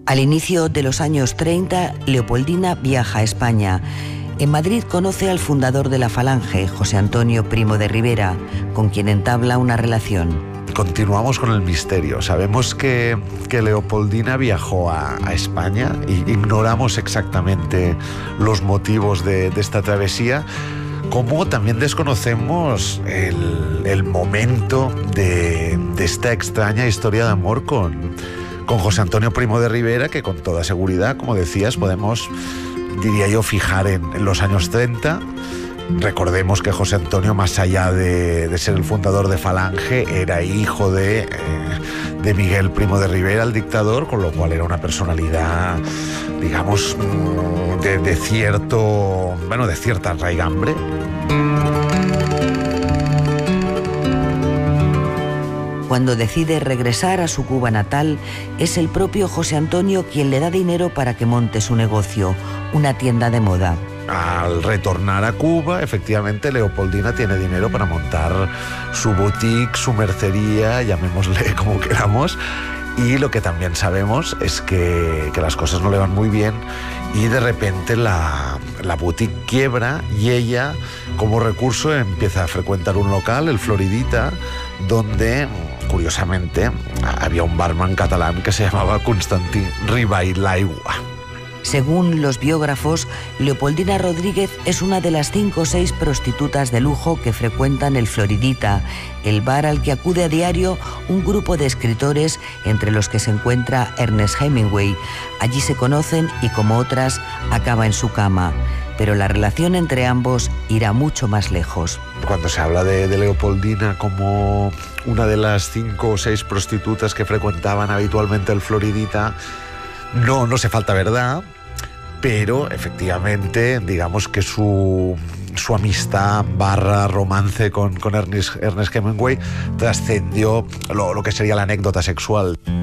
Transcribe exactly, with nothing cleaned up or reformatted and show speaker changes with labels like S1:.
S1: Al inicio de los años treinta, Leopoldina viaja a España. En Madrid conoce al fundador de la Falange, José Antonio Primo de Rivera, con quien entabla una relación.
S2: Continuamos con el misterio. Sabemos que, que Leopoldina viajó a, a España e ignoramos exactamente los motivos de, de esta travesía, como también desconocemos el, el momento de, de esta extraña historia de amor con, con José Antonio Primo de Rivera, que con toda seguridad, como decías, podemos, diría yo, fijar en, en los años treinta. Recordemos que José Antonio, más allá de, de ser el fundador de Falange, era hijo de, eh, de Miguel Primo de Rivera, el dictador, con lo cual era una personalidad, digamos, de, de cierto, bueno, de cierta raigambre.
S1: Cuando decide regresar a su Cuba natal, es el propio José Antonio quien le da dinero para que monte su negocio, una tienda de moda.
S2: Al retornar a Cuba, efectivamente, Leopoldina tiene dinero para montar su boutique, su mercería, llamémosle como queramos, y lo que también sabemos es que, que las cosas no le van muy bien y de repente la, la boutique quiebra y ella, como recurso, empieza a frecuentar un local, el Floridita, donde, curiosamente, había un barman catalán que se llamaba Constantí Ribailagua.
S1: Según los biógrafos, Leopoldina Rodríguez es una de las cinco o seis prostitutas de lujo que frecuentan el Floridita, el bar al que acude a diario un grupo de escritores, entre los que se encuentra Ernest Hemingway. Allí se conocen y, como otras, acaba en su cama. Pero la relación entre ambos irá mucho más lejos.
S2: Cuando se habla de, de Leopoldina como una de las cinco o seis prostitutas que frecuentaban habitualmente el Floridita, No, no se falta verdad, pero efectivamente, digamos que su, su amistad barra romance con, con Ernest, Ernest Hemingway trascendió lo, lo que sería la anécdota sexual.